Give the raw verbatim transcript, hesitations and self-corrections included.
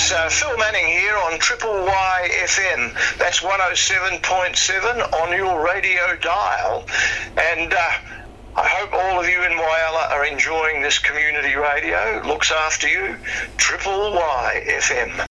It's uh, Phil Manning here on Triple Y F M. That's one oh seven point seven on your radio dial. And uh, I hope all of you in Whyalla are enjoying this community radio. Looks after you. Triple Y F M.